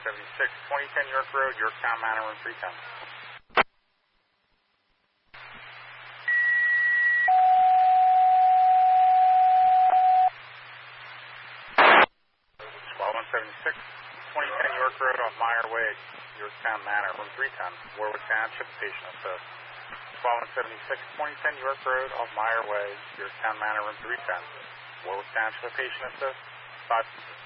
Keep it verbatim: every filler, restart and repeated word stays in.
seventy-six, twenty ten York Road, Yorktown Manor, room three ten. Squad one seventy-six, twenty ten York Road off Meyer Way, Yorktown Manor, room three ten, Warwick Township, patient assist. Squad one seventy-six, twenty ten York Road off Meyer Way, Yorktown Manor, room three ten, Warwick Township, patient assist. Five.